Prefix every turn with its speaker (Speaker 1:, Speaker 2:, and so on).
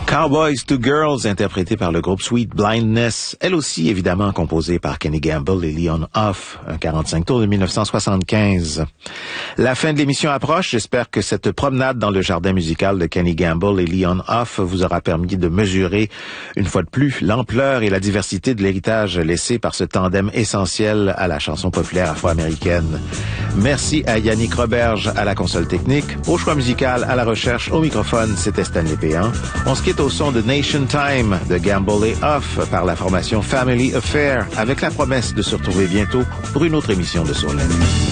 Speaker 1: Cowboys to Girls, interprétée par le groupe Sweet Blindness, elle aussi évidemment composée par Kenny Gamble et Leon Huff, un 45 tours de 1975. La fin de l'émission approche, j'espère que cette promenade dans le jardin musical de Kenny Gamble et Leon Huff vous aura permis de mesurer, une fois de plus, l'ampleur et la diversité de l'héritage laissé par ce tandem essentiel à la chanson populaire afro-américaine. Merci à Yannick Roberge à la console technique, au choix musical, à la recherche, au microphone, c'était Stanley Péan. On se quitte au son de Nation Time de Gamble et Huff par la formation Family Affair avec la promesse de se retrouver bientôt pour une autre émission de Soul.